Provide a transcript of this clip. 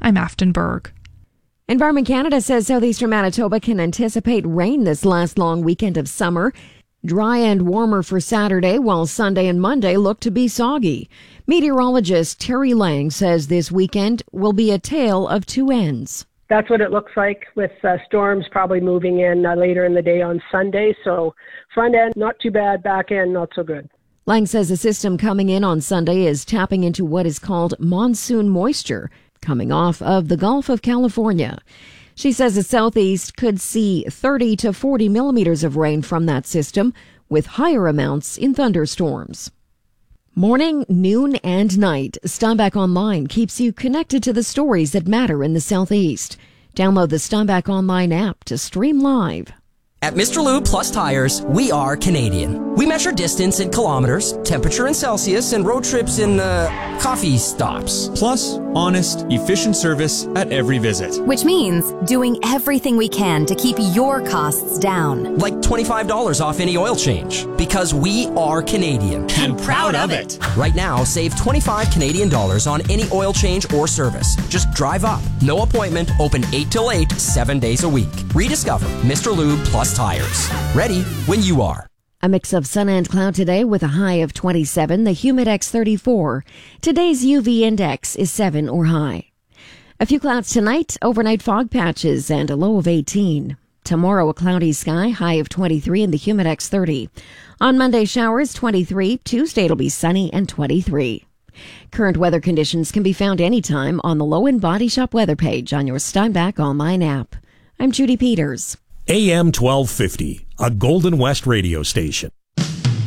I'm Afton Berg. Environment Canada says southeastern Manitoba can anticipate rain this last long weekend of summer. Dry and warmer for Saturday, while Sunday and Monday look to be soggy. Meteorologist Terry Lang says this weekend will be a tale of two ends. That's what it looks like, with storms probably moving in later in the day on Sunday. So front end, not too bad. Back end, not so good. Lang says a system coming in on Sunday is tapping into what is called monsoon moisture, coming off of the Gulf of California. She says the southeast could see 30 to 40 millimeters of rain from that system, with higher amounts in thunderstorms. Morning, noon, and night, Steinbach Online keeps you connected to the stories that matter in the southeast. Download the Steinbach Online app to stream live. At Mr. Lube Plus Tires, we are Canadian. We measure distance in kilometers, temperature in Celsius, and road trips in, coffee stops. Plus, honest, efficient service at every visit. Which means doing everything we can to keep your costs down. Like $25 off any oil change. Because we are Canadian. And proud of it. Right now, save 25 Canadian dollars on any oil change or service. Just drive up. No appointment. Open 8 till 8, 7 days a week. Rediscover Mr. Lube Plus Tires. Ready when you are. A mix of sun and cloud today with a high of 27, the Humidex 34. Today's UV index is 7 or high. A few clouds tonight, overnight fog patches, and a low of 18. Tomorrow, a cloudy sky, high of 23 and the Humidex 30. On Monday, showers, 23. Tuesday, it'll be sunny and 23. Current weather conditions can be found anytime on the Low End Body Shop weather page on your Steinbach Online app. I'm Judy Peters. AM 1250, a Golden West radio station.